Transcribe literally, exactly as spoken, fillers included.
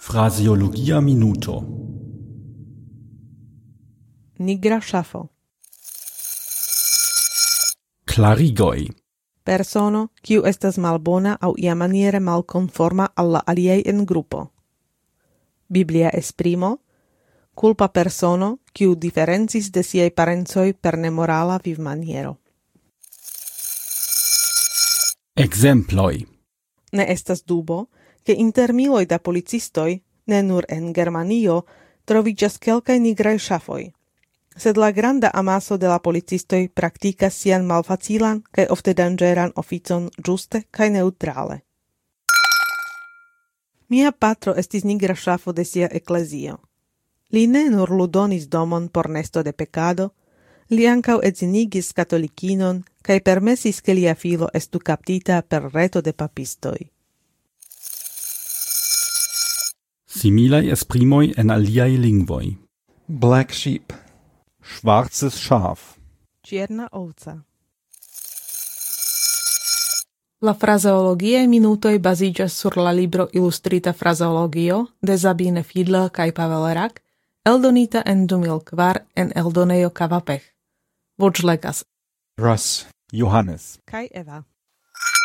Phraseologia minuto. Nigra ŝafo. Klarigoj. Persono, kiu estas malbona aŭ iamaniere malkonforma al la aliaj en grupo. Biblia esprimo: kulpa persono, kiu diferencis de siaj parencoj per nemorala vivmaniero. Ekzemploj. Ne estas dubo, ke inter miloj da policistoj, ne nur en Germanio, troviĝas kelkaj nigraj ŝafoj. Sed la granda amaso de la policistoj praktikas sian malfacilan kaj ofte danĝeran oficon ĝuste kaj neŭtrale. Mia patro estis nigra ŝafo de sia eklezio. Li ne nur ludonis domon por nesto de pekado, li ankaŭ edzinigis katolikinon kaj permesis ke lia filo estu kaptita per reto de papistoj. Similaj esprimoj en aliaj lingvoj. Black sheep. Schwarzes Schaf. Čierna ovca. La frazeologiae minutoj baziĝas sur la libro Ilustrita frazeologio de Sabine Fiedler kaj Pavel Rak, eldonita en du mil kvar en eldonejo Kavapech. Voĉlegas Russ Johannes. kaj Eva.